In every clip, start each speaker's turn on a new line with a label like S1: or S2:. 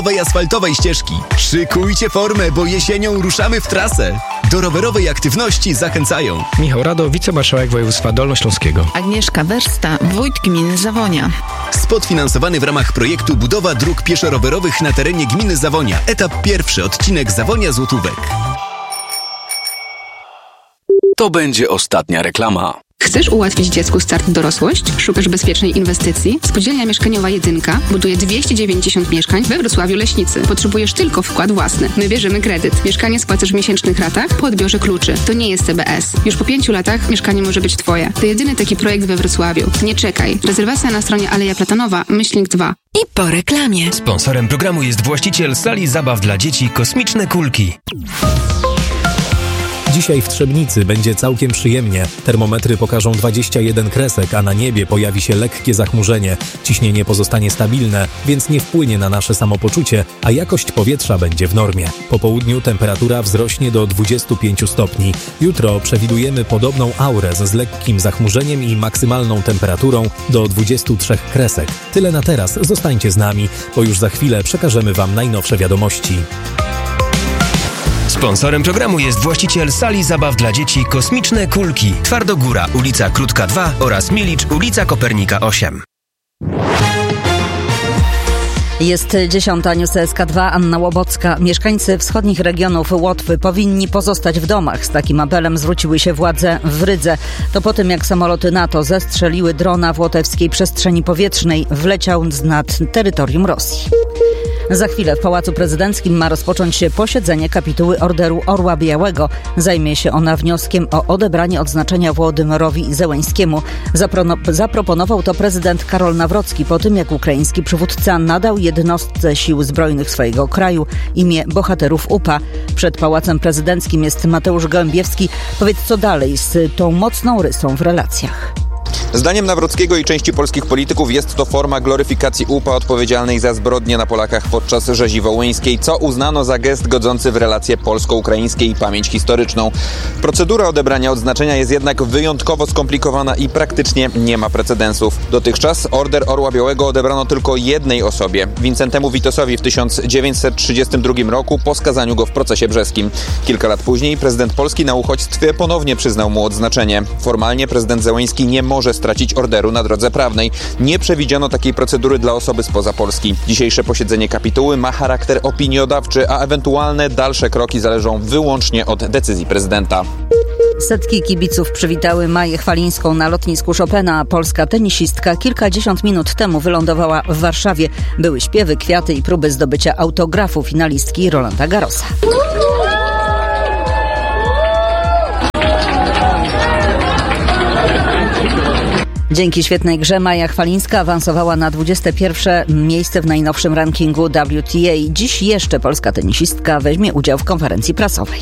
S1: asfaltowej ścieżki. Szykujcie formę, bo jesienią ruszamy w trasę. Do rowerowej aktywności zachęcają
S2: Michał Rado, wicemarszałek województwa dolnośląskiego.
S3: Agnieszka Wersta, wójt gminy Zawonia.
S1: Spot finansowany w ramach projektu Budowa dróg pieszo-rowerowych na terenie gminy Zawonia. Etap pierwszy, odcinek Zawonia-Złotówek.
S4: To będzie ostatnia reklama.
S5: Chcesz ułatwić dziecku start w dorosłość? Szukasz bezpiecznej inwestycji? Spółdzielnia Mieszkaniowa Jedynka buduje 290 mieszkań we Wrocławiu Leśnicy. Potrzebujesz tylko wkład własny. My bierzemy kredyt. Mieszkanie spłacasz w miesięcznych ratach po odbiorze kluczy. To nie jest CBS. Już po 5 latach mieszkanie może być Twoje. To jedyny taki projekt we Wrocławiu. Nie czekaj. Rezerwacja na stronie Aleja Platanowa, /2.
S3: I po reklamie.
S6: Sponsorem programu jest właściciel sali zabaw dla dzieci Kosmiczne Kulki.
S7: Dzisiaj w Trzebnicy będzie całkiem przyjemnie. Termometry pokażą 21 kresek, a na niebie pojawi się lekkie zachmurzenie. Ciśnienie pozostanie stabilne, więc nie wpłynie na nasze samopoczucie, a jakość powietrza będzie w normie. Po południu temperatura wzrośnie do 25 stopni. Jutro przewidujemy podobną aurę z lekkim zachmurzeniem i maksymalną temperaturą do 23 kresek. Tyle na teraz. Zostańcie z nami, bo już za chwilę przekażemy Wam najnowsze wiadomości.
S6: Sponsorem programu jest właściciel sali zabaw dla dzieci Kosmiczne Kulki. Twardogóra, ulica Krótka 2 oraz Milicz, ulica Kopernika 8.
S8: Jest 10. News SK2, Anna Łobocka. Mieszkańcy wschodnich regionów Łotwy powinni pozostać w domach. Z takim apelem zwróciły się władze w Rydze. To po tym, jak samoloty NATO zestrzeliły drona w łotewskiej przestrzeni powietrznej. Wleciał nad terytorium Rosji. Za chwilę w Pałacu Prezydenckim ma rozpocząć się posiedzenie kapituły Orderu Orła Białego. Zajmie się ona wnioskiem o odebranie odznaczenia Wołodymyrowi Zełenskiemu. Zaproponował to prezydent Karol Nawrocki po tym, jak ukraiński przywódca nadał jednostce sił zbrojnych swojego kraju imię bohaterów UPA. Przed Pałacem Prezydenckim jest Mateusz Gołębiewski. Powiedz, co dalej z tą mocną rysą w relacjach.
S9: Zdaniem Nawrockiego i części polskich polityków jest to forma gloryfikacji UPA odpowiedzialnej za zbrodnie na Polakach podczas rzezi wołyńskiej, co uznano za gest godzący w relacje polsko-ukraińskie i pamięć historyczną. Procedura odebrania odznaczenia jest jednak wyjątkowo skomplikowana i praktycznie nie ma precedensów. Dotychczas Order Orła Białego odebrano tylko jednej osobie, Wincentemu Witosowi w 1932 roku po skazaniu go w procesie brzeskim. Kilka lat później prezydent Polski na uchodźstwie ponownie przyznał mu odznaczenie. Formalnie prezydent Zełenski nie może stracić orderu na drodze prawnej. Nie przewidziano takiej procedury dla osoby spoza Polski. Dzisiejsze posiedzenie kapituły ma charakter opiniodawczy, a ewentualne dalsze kroki zależą wyłącznie od decyzji prezydenta.
S8: Setki kibiców przywitały Maję Chwalińską na lotnisku Chopina. Polska tenisistka kilkadziesiąt minut temu wylądowała w Warszawie. Były śpiewy, kwiaty i próby zdobycia autografu finalistki Rolanda Garrosa. Dzięki świetnej grze Maja Chwalińska awansowała na 21. miejsce w najnowszym rankingu WTA. Dziś jeszcze polska tenisistka weźmie udział w konferencji prasowej.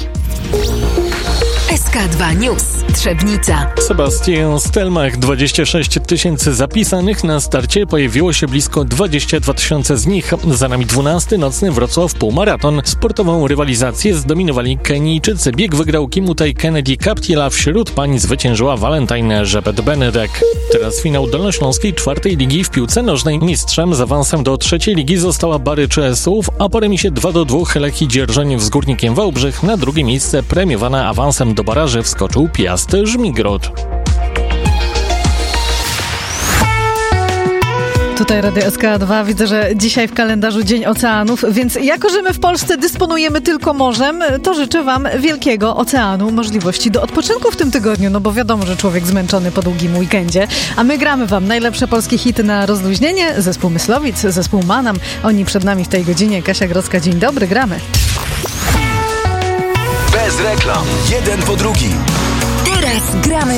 S3: SK2 News. Trzebnica.
S10: Sebastian Stelmach, 26 000 zapisanych. Na starcie pojawiło się blisko 22 000 z nich. Za nami 12. nocny Wrocław półmaraton. Sportową rywalizację zdominowali Kenijczycy. Bieg wygrał Kimutaj Kennedy Kaptiela. Wśród pań zwyciężyła Valentine Rzepet-Benedek. Teraz finał Dolnośląskiej 4. ligi w piłce nożnej. Mistrzem z awansem do 3. ligi została Barycz Słów, a po remisie 2-2 Lechii Dzierżoniów z Górnikiem Wałbrzych. Na drugie miejsce premiowana awansem do baraży wskoczył Piast Żmigrod.
S11: Tutaj Radio SK2. Widzę, że dzisiaj w kalendarzu Dzień Oceanów, więc jako, że my w Polsce dysponujemy tylko morzem, to życzę Wam wielkiego oceanu, możliwości do odpoczynku w tym tygodniu, no bo wiadomo, że człowiek zmęczony po długim weekendzie, a my gramy Wam najlepsze polskie hity na rozluźnienie. Zespół Myslowic, zespół Manam, oni przed nami w tej godzinie. Kasia Grodzka, dzień dobry, gramy.
S4: Bez reklam. Jeden po drugim.
S3: Teraz gramy